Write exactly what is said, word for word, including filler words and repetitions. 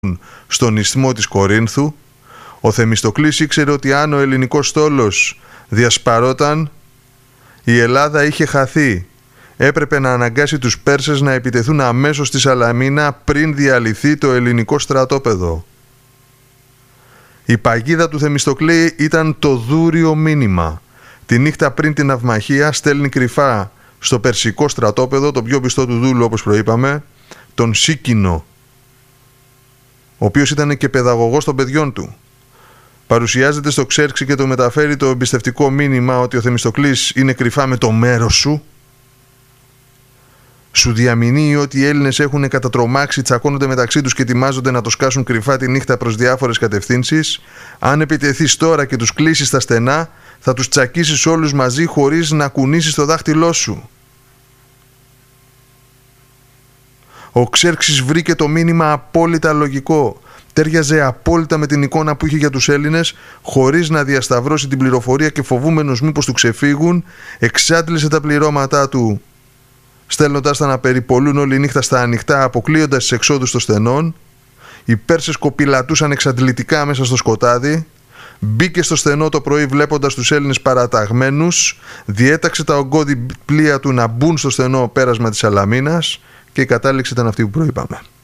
στον ισθμό της Κορίνθου, ο Θεμιστοκλής ήξερε ότι αν ο ελληνικός στόλος διασπαρώταν, η Ελλάδα είχε χαθεί. Έπρεπε να αναγκάσει τους Πέρσες να επιτεθούν αμέσως στη Σαλαμίνα πριν διαλυθεί το ελληνικό στρατόπεδο. Η παγίδα του Θεμιστοκλή ήταν το δούριο μήνυμα. Τη νύχτα πριν την ναυμαχία στέλνει κρυφά στο περσικό στρατόπεδο, το πιο πιστό του δούλου όπως προείπαμε, τον Σίκινο, ο οποίος ήταν και παιδαγωγός των παιδιών του. Παρουσιάζεται στο Ξέρξη και το μεταφέρει το εμπιστευτικό μήνυμα ότι ο Θεμιστοκλής είναι κρυφά με το μέρος σου. Σου διαμηνύει ότι οι Έλληνες έχουν κατατρομάξει, τσακώνονται μεταξύ τους και ετοιμάζονται να το σκάσουν κρυφά τη νύχτα προς διάφορες κατευθύνσεις. Αν επιτεθείς τώρα και τους κλείσεις στα στενά, θα τους τσακίσεις όλους μαζί χωρίς να κουνήσεις το δάχτυλό σου. Ο Ξέρξης βρήκε το μήνυμα απόλυτα λογικό. Τέριαζε απόλυτα με την εικόνα που είχε για τους Έλληνες, χωρίς να διασταυρώσει την πληροφορία και φοβούμενος μήπως του ξεφύγουν, εξάντλησε τα πληρώματά του, στέλνοντας τα να περιπολούν όλη νύχτα στα ανοιχτά, αποκλείοντας τις εξόδους των στενών. Οι Πέρσες κοπηλατούσαν εξαντλητικά μέσα στο σκοτάδι. Μπήκε στο στενό το πρωί βλέποντας τους Έλληνες παραταγμένους, διέταξε τα ογκώδη πλοία του να μπουν στο στενό πέρασμα της Σαλαμίνας και η κατάληξη ήταν αυτή που προείπαμε.